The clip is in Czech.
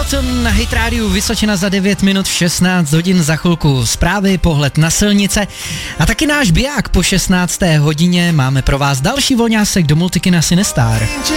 Dalton na Hit Radio Vysočina za 9 minut 16 hodin, za chvilku zprávy, pohled na silnice a taky náš biják po 16. hodině. Máme pro vás další volňásek do Multikina Sinestar.